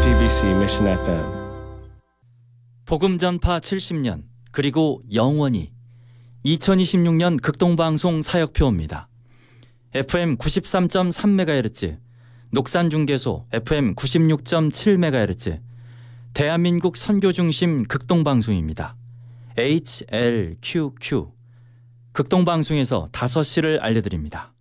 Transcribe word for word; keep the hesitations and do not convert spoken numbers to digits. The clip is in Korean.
씨비씨 Mission 에프엠. 복음 전파 칠십 년 그리고 영원히 이천이십육 년 극동방송 사역표입니다. 에프엠 구십삼 점 삼 메가헤르츠, 녹산중계소 에프엠 구십육 점 칠 메가헤르츠, 대한민국 선교중심 극동방송입니다. 에이치엘큐큐 극동방송에서 다섯 시를 알려드립니다.